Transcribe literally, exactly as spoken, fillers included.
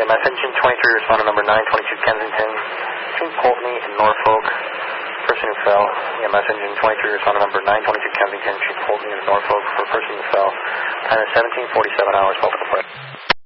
E M S engine twenty-three, responding number nine twenty-two Kensington, between Pulteney and Norfolk. Person who fell. E M S engine twenty-three, responding number nine twenty-two Kensington, between Pulteney and Norfolk, for person who fell. Time is seventeen forty-seven hours, multiple play.